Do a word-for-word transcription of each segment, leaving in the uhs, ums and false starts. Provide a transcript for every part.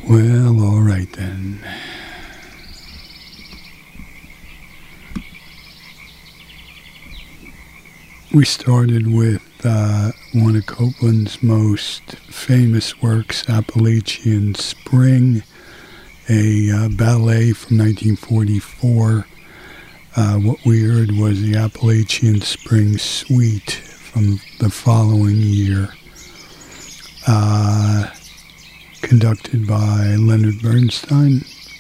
Well, all right then. We started with uh, one of Copland's most famous works, Appalachian Spring, a uh, ballet from nineteen forty-four. Uh, what we heard was the Appalachian Spring Suite from the following year, uh, conducted by Leonard Bernstein,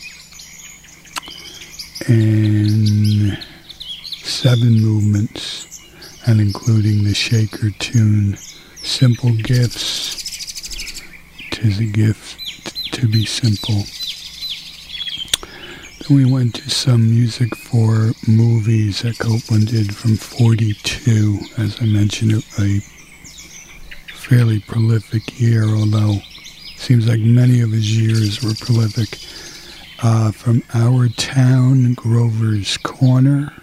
and seven movements, and including the Shaker tune, Simple Gifts, 'Tis a Gift to be Simple. Then we went to some music for movies that Copland did from forty-two. As I mentioned, a fairly prolific year, although it seems like many of his years were prolific. Uh, from Our Town, Grover's Corner,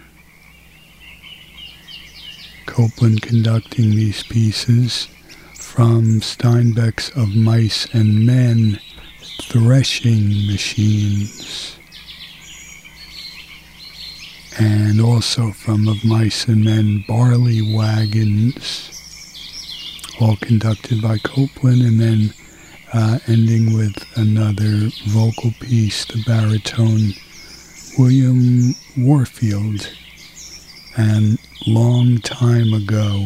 Copland conducting these pieces. From Steinbeck's Of Mice and Men, Threshing Machines. And also from Of Mice and Men, Barley Wagons, all conducted by Copland, and then uh, ending with another vocal piece, the baritone William Warfield, and Long Time Ago,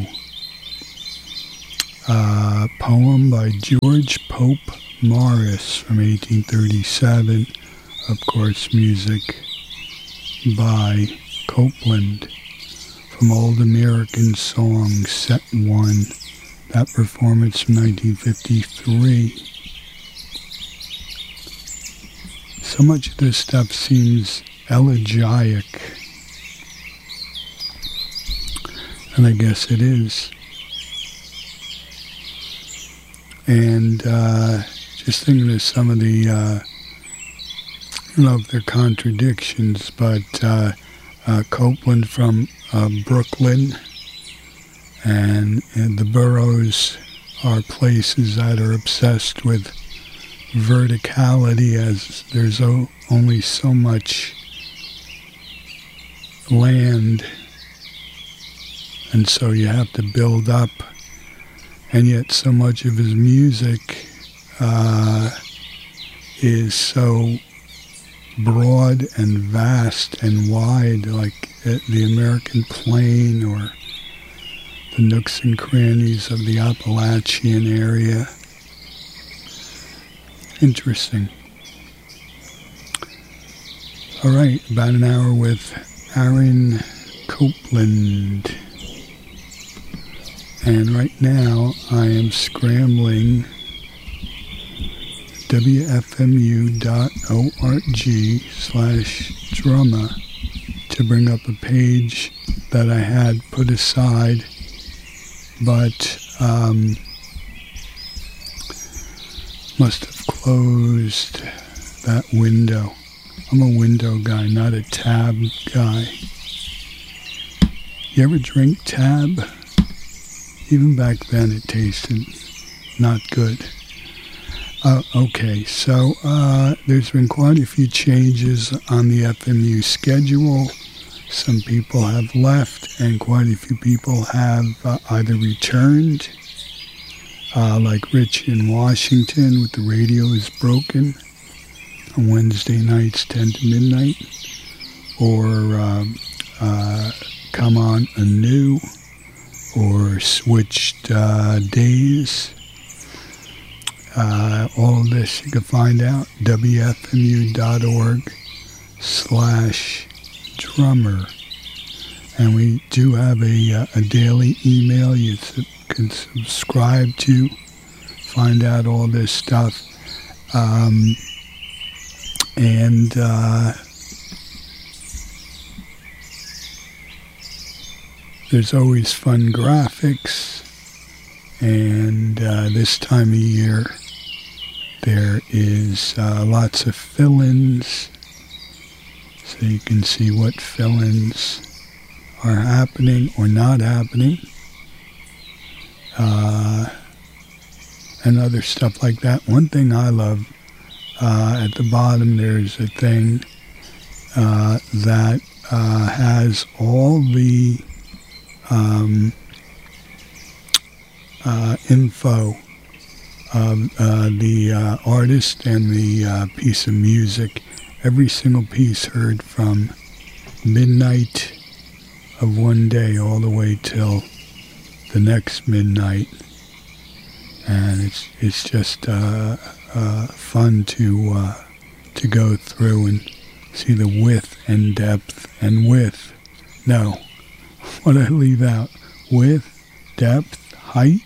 a poem by George Pope Morris from eighteen thirty-seven, of course music by Copland, from Old American Songs, Set one, that performance from nineteen fifty-three. So much of this stuff seems elegiac, and I guess it is. And uh, just thinking of some of the uh, I don't know if they're contradictions, but uh, uh, Copland from uh, Brooklyn, and, and the boroughs are places that are obsessed with verticality, as there's o- only so much land, and so you have to build up, and yet so much of his music uh, is so broad and vast and wide, like the American Plain or the nooks and crannies of the Appalachian area. Interesting. All right, about an hour with Aaron Copland. And right now I am scrambling W F M U dot org slash drummer to bring up a page that I had put aside, but um, must have closed that window. I'm a window guy, not a tab guy. You ever drink tab? Even back then it tasted not good. Uh, okay, so uh, there's been quite a few changes on the F M U schedule. Some people have left, and quite a few people have uh, either returned, uh, like Rich in Washington with The Radio is Broken on Wednesday nights, ten to midnight, or uh, uh, Come On Anew, or Switched uh, Days. Uh, all of this you can find out, W F M U dot org slash drummer. And we do have a, uh, a daily email you su- can subscribe to, find out all this stuff. Um, and uh, there's always fun graphics. And uh, this time of year, there is uh, lots of fill-ins, so you can see what fill-ins are happening or not happening, uh, and other stuff like that. One thing I love uh, at the bottom there's a thing uh, that uh, has all the um, uh, info of uh, the uh, artist and the uh, piece of music. Every single piece heard from midnight of one day all the way till the next midnight, and it's it's just uh, uh, fun to uh, to go through and see the width and depth and width. No, what did I leave out? Width, depth, height,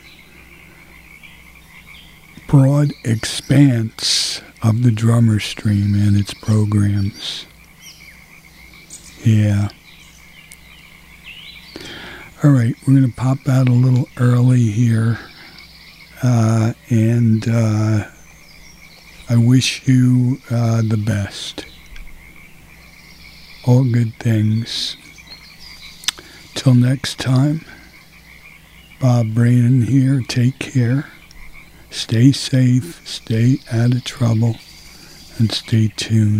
broad expanse of the drummer stream and its programs. Yeah. All right, we're going to pop out a little early here, uh, and uh, I wish you uh, the best. All good things. Till next time, Bob Brainin here. Take care. Stay safe, stay out of trouble, and stay tuned.